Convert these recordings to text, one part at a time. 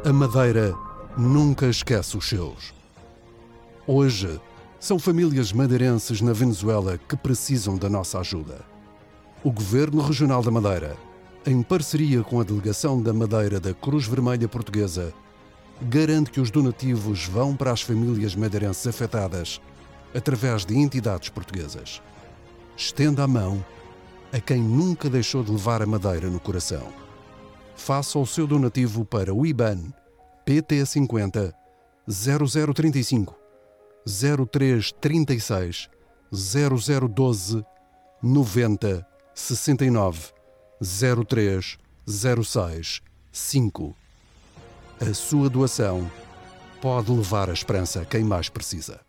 A Madeira nunca esquece os seus. Hoje, são famílias madeirenses na Venezuela que precisam da nossa ajuda. O Governo Regional da Madeira, em parceria com a Delegação da Madeira da Cruz Vermelha Portuguesa, garante que os donativos vão para as famílias madeirenses afetadas através de entidades portuguesas. Estenda a mão a quem nunca deixou de levar a Madeira no coração. Faça o seu donativo para o IBAN PT50 0035 0336 0012 90 69 03 06 5. A sua doação pode levar a esperança a quem mais precisa.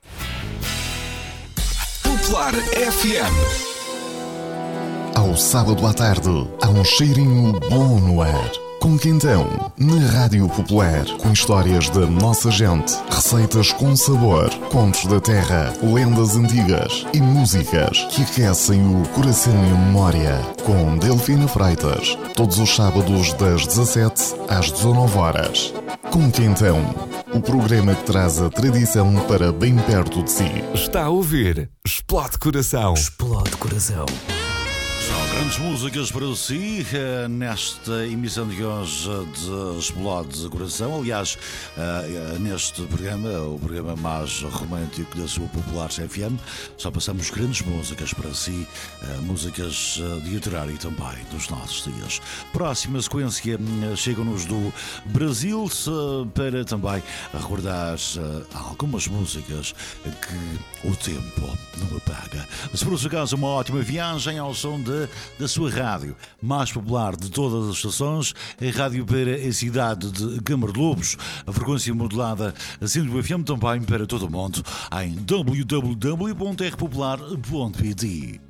Popular FM. Ao sábado à tarde, há um cheirinho bom no ar. Com Quintão, na Rádio Popular, com histórias da nossa gente, receitas com sabor, contos da terra, lendas antigas e músicas que aquecem o coração e a memória. Com Delfina Freitas, todos os sábados das 17 às 19 horas. Com Quintão, o programa que traz a tradição para bem perto de si. Está a ouvir Explode Coração. Explode Coração. São grandes músicas para si nesta emissão de hoje de Explode Coração. Aliás, neste programa, o programa mais romântico da sua Popular FM, só passamos grandes músicas para si, músicas de aturar e também dos nossos dias. Próxima sequência chegam-nos do Brasil para também recordar algumas músicas que o tempo não apaga. Se por acaso uma ótima viagem ao som da sua rádio mais popular de todas as estações, a rádio para a cidade de Câmara de Lobos, a frequência modulada a 100 FM também para todo o mundo em www.rpopular.pt.